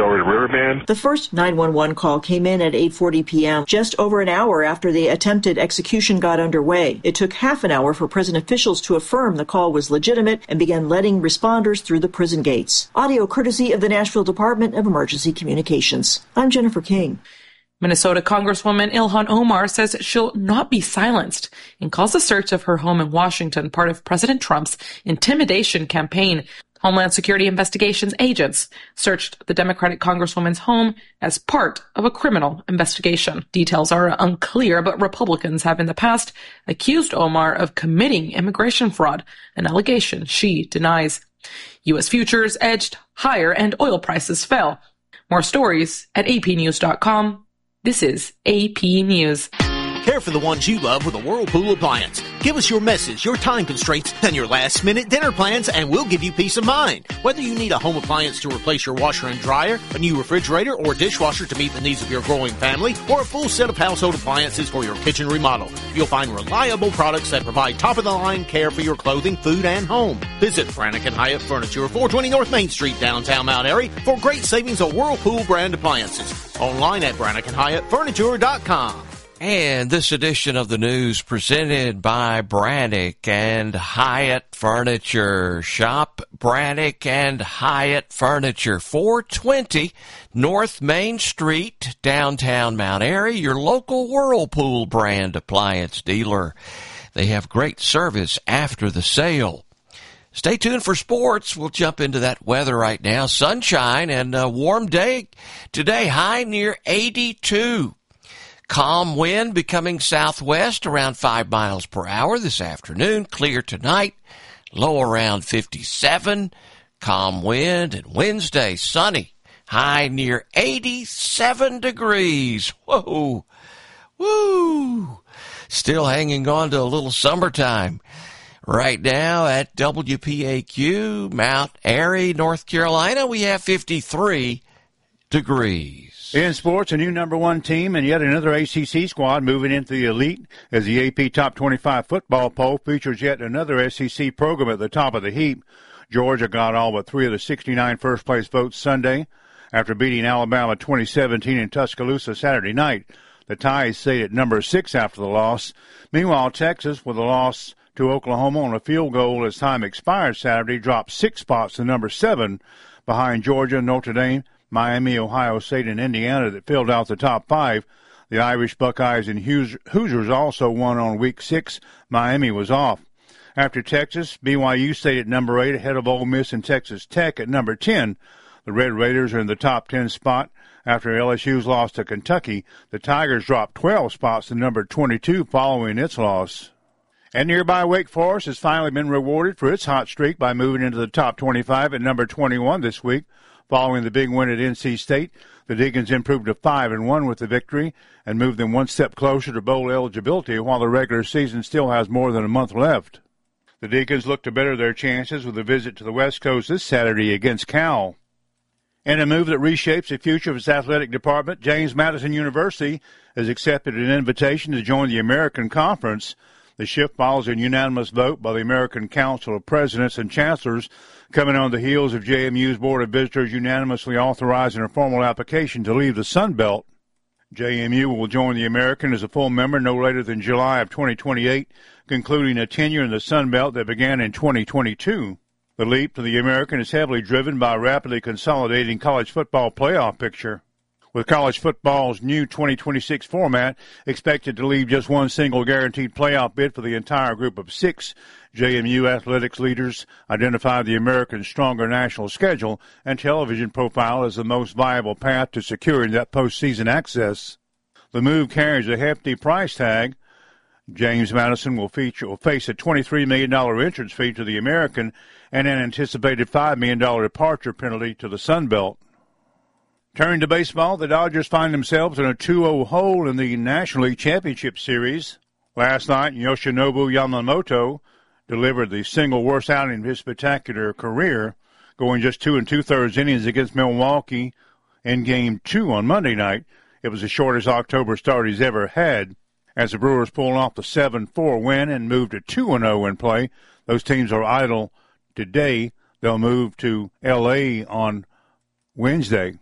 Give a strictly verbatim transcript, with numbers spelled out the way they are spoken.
over to Riverbend. The first nine one one call came in at eight forty p.m., just over an hour after the attempted execution got underway. It took half an hour for prison officials to affirm the call was legitimate and began letting responders through the prison gates. Audio courtesy of the Nashville Department of Emergency Communications. I'm Jennifer King. Minnesota Congresswoman Ilhan Omar says she'll not be silenced and calls the search of her home in Washington part of President Trump's intimidation campaign. Homeland Security investigations agents searched the Democratic Congresswoman's home as part of a criminal investigation. Details are unclear, but Republicans have in the past accused Omar of committing immigration fraud, an allegation she denies. U S futures edged higher and oil prices fell. More stories at A P news dot com. This is A P News. Care for the ones you love with a Whirlpool appliance. Give us your messes, your time constraints, and your last-minute dinner plans, and we'll give you peace of mind. Whether you need a home appliance to replace your washer and dryer, a new refrigerator, or dishwasher to meet the needs of your growing family, or a full set of household appliances for your kitchen remodel, you'll find reliable products that provide top-of-the-line care for your clothing, food, and home. Visit Brannick and Hyatt Furniture, four twenty North Main Street, downtown Mount Airy, for great savings on Whirlpool brand appliances. Online at Brannick and Hyatt Furniture dot com. And this edition of the news presented by Brannick and Hyatt Furniture. Shop Brannick and Hyatt Furniture, four twenty North Main Street, downtown Mount Airy, your local Whirlpool brand appliance dealer. They have great service after the sale. Stay tuned for sports. We'll jump into that weather right now. Sunshine and a warm day today, high near eighty-two. Calm wind becoming southwest around five miles per hour this afternoon. Clear tonight, low around fifty-seven. Calm wind, and Wednesday sunny, high near eighty-seven degrees. Whoa, woo! Still hanging on to a little summertime. Right now at W P A Q, Mount Airy, North Carolina, we have fifty-three degrees. In sports, a new number one team and yet another A C C squad moving into the elite as the A P Top twenty-five football poll features yet another S E C program at the top of the heap. Georgia got all but three of the sixty-nine first-place votes Sunday after beating Alabama twenty seventeen in Tuscaloosa Saturday night. The Tide stayed at number six after the loss. Meanwhile, Texas, with a loss to Oklahoma on a field goal as time expired Saturday, dropped six spots to number seven behind Georgia, Notre Dame, Miami, Ohio State, and Indiana that filled out the top five. The Irish Buckeyes and Hoosiers also won on week six. Miami was off. After Texas, B Y U stayed at number eight ahead of Ole Miss and Texas Tech at number ten. The Red Raiders are in the top ten spot. After L S U's loss to Kentucky, the Tigers dropped twelve spots to number twenty-two following its loss. And nearby Wake Forest has finally been rewarded for its hot streak by moving into the top twenty-five at number twenty-one this week. Following the big win at N C State, the Deacons improved to five and one with the victory and moved them one step closer to bowl eligibility while the regular season still has more than a month left. The Deacons look to better their chances with a visit to the West Coast this Saturday against Cal. In a move that reshapes the future of its athletic department, James Madison University has accepted an invitation to join the American Conference. The shift follows a unanimous vote by the American Council of Presidents and Chancellors, coming on the heels of J M U's Board of Visitors unanimously authorizing a formal application to leave the Sun Belt. J M U will join the American as a full member no later than July of twenty twenty-eight, concluding a tenure in the Sun Belt that began in twenty twenty-two. The leap to the American is heavily driven by a rapidly consolidating college football playoff picture. With college football's new twenty twenty-six format expected to leave just one single guaranteed playoff bid for the entire group of six, J M U athletics leaders identified the American's stronger national schedule and television profile as the most viable path to securing that postseason access. The move carries a hefty price tag. James Madison will, feature, will face a twenty-three million dollars entrance fee to the American and an anticipated five million dollars departure penalty to the Sun Belt. Turning to baseball, the Dodgers find themselves in a two oh hole in the National League Championship Series. Last night, Yoshinobu Yamamoto delivered the single worst outing of his spectacular career, going just two and two-thirds innings against Milwaukee in Game two on Monday night. It was the shortest October start he's ever had. As the Brewers pulled off the seven four win and moved to two and oh in play, those teams are idle today. They'll move to L A on Wednesday.